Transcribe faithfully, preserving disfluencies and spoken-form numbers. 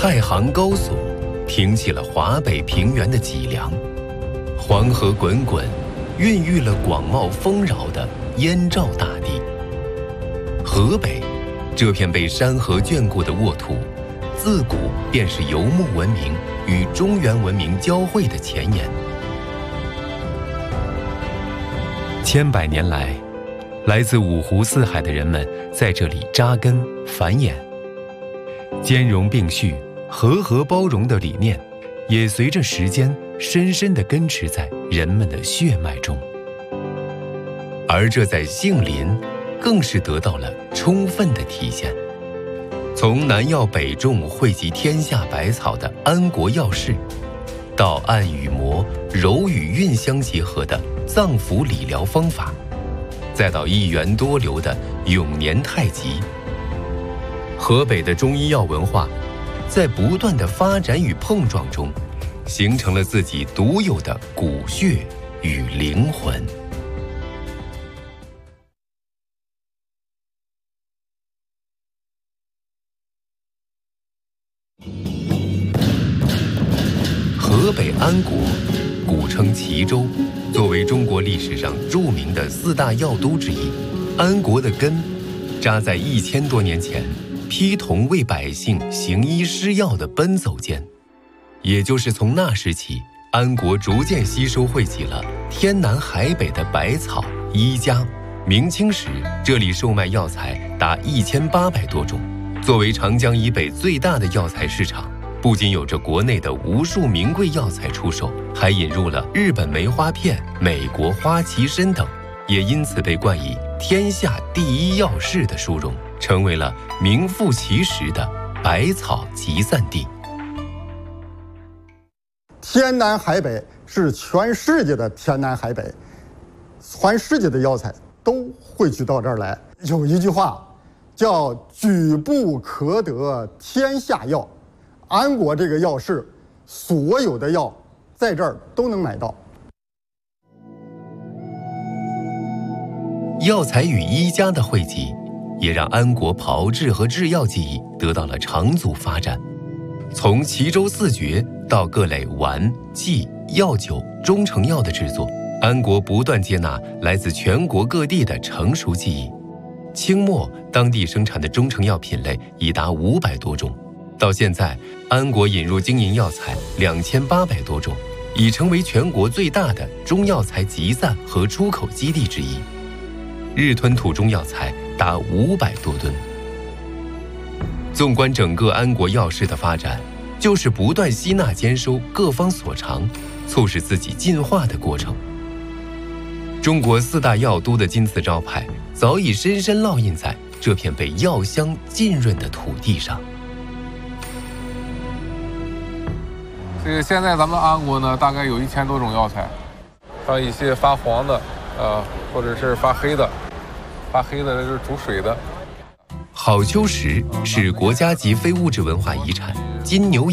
太行高耸，挺起了华北平原的脊梁；黄河滚滚，孕育了广袤丰饶的燕赵大地。河北这片被山河眷顾的沃土，自古便是游牧文明与中原文明交汇的前沿。千百年来，来自五湖四海的人们在这里扎根繁衍，兼容并蓄、和合包容的理念，也随着时间深深地根植在人们的血脉中。而这在杏林，更是得到了充分的体现。从南药北种、汇集天下百草的安国药事，到按与磨、柔与韵相结合的脏腑理疗方法，再到一源多流的永年太极，河北的中医药文化在不断的发展与碰撞中，形成了自己独有的骨血与灵魂。河北安国，古称齐州，作为中国历史上著名的四大药都之一，安国的根扎在一千多年前批童为百姓行医施药的奔走间。也就是从那时起，安国逐渐吸收汇集了天南海北的百草医家。明清时，这里售卖药材达一千八百多种，作为长江以北最大的药材市场，不仅有着国内的无数名贵药材出售，还引入了日本梅花片、美国花旗参等，也因此被冠以天下第一药市的殊荣，成为了名副其实的百草集散地。 天南海北是全世界的天南海北，全世界的药材都汇聚到这儿来。有一句话叫举步可得天下药，安国这个药市，所有的药在这儿都能买到。 药材与医家的汇集，也让安国炮制和制药技艺得到了长足发展。从齐州四绝到各类丸、剂、药酒、中成药的制作，安国不断接纳来自全国各地的成熟技艺。清末当地生产的中成药品类已达五百多种，到现在，安国引入经营药材两千八百多种，已成为全国最大的中药材集散和出口基地之一，日吞吐中药材达五百多吨。纵观整个安国药市的发展，就是不断吸纳兼收各方所长，促使自己进化的过程。中国四大药都的金字招牌，早已深深烙印在这片被药香浸润的土地上。 这个现在咱们安国呢，大概有一千多种药材，还有一些发黄的，呃，或者是发黑的，发黑的就是煮水的。 好丘石是国家级非物质文化遗产，金牛